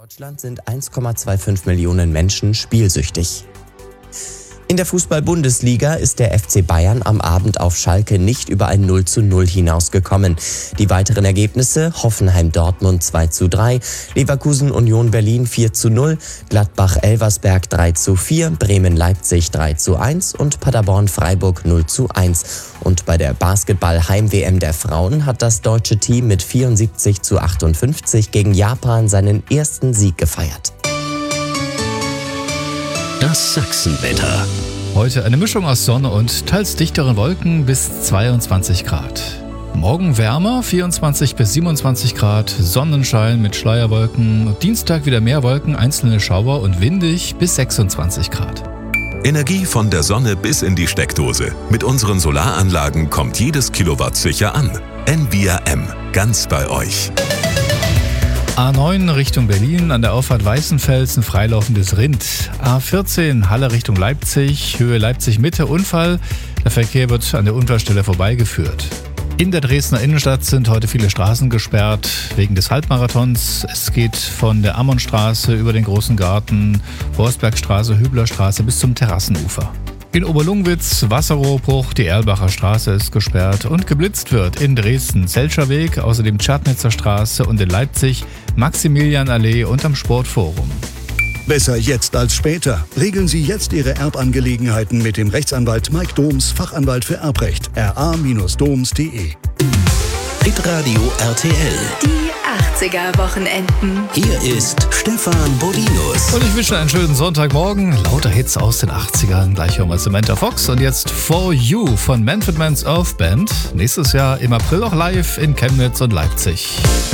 Deutschland sind 1,25 Millionen Menschen spielsüchtig. In der Fußball-Bundesliga ist der FC Bayern am Abend auf Schalke nicht über ein 0:0 hinausgekommen. Die weiteren Ergebnisse: Hoffenheim-Dortmund 2:3, Leverkusen-Union Berlin 4:0, Gladbach-Elversberg 3:4, Bremen-Leipzig 3:1 und Paderborn-Freiburg 0:1. Und bei der Basketball-Heim-WM der Frauen hat das deutsche Team mit 74:58 gegen Japan seinen ersten Sieg gefeiert. Das Sachsenwetter. Heute eine Mischung aus Sonne und teils dichteren Wolken bis 22 Grad. Morgen wärmer, 24 bis 27 Grad, Sonnenschein mit Schleierwolken. Dienstag wieder mehr Wolken, einzelne Schauer und windig bis 26 Grad. Energie von der Sonne bis in die Steckdose. Mit unseren Solaranlagen kommt jedes Kilowatt sicher an. Envia M, ganz bei euch. A9 Richtung Berlin, an der Auffahrt Weißenfels ein freilaufendes Rind. A14 Halle Richtung Leipzig, Höhe Leipzig-Mitte, Unfall. Der Verkehr wird an der Unfallstelle vorbeigeführt. In der Dresdner Innenstadt sind heute viele Straßen gesperrt wegen des Halbmarathons. Es geht von der Ammonstraße über den Großen Garten, Forstbergstraße, Hüblerstraße bis zum Terrassenufer. In Oberlungwitz, Wasserrohrbruch, die Erlbacher Straße ist gesperrt und geblitzt wird in Dresden Zelscher Weg, außerdem Tschadnitzer Straße und in Leipzig Maximilianallee und am Sportforum. Besser jetzt als später. Regeln Sie jetzt Ihre Erbangelegenheiten mit dem Rechtsanwalt Mike Doms, Fachanwalt für Erbrecht, ra-doms.de. Hitradio RTL. Die 80er-Wochenenden. Hier ist Stefan Bodinus. Und ich wünsche einen schönen Sonntagmorgen. Lauter Hits aus den 80ern. Gleich hören wir Samantha Fox. Und jetzt For You von Manfred Mann's Earth Band. Nächstes Jahr im April auch live in Chemnitz und Leipzig.